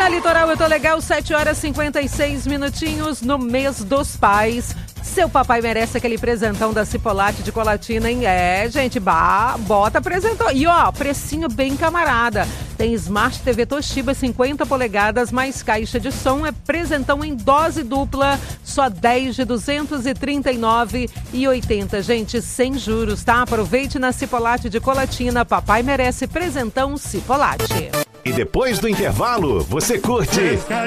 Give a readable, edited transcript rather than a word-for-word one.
Litoral, eu tô legal, 7h56 no mês dos pais. Seu papai merece aquele presentão da Cipolate de Colatina, hein? Gente, bota presentão. E ó, precinho bem camarada. Tem Smart TV Toshiba 50 polegadas, mais caixa de som, é presentão em dose dupla, só 10 de 239,80. Gente, sem juros, tá? Aproveite na Cipolate de Colatina, papai merece presentão Cipolate. E depois do intervalo, você curte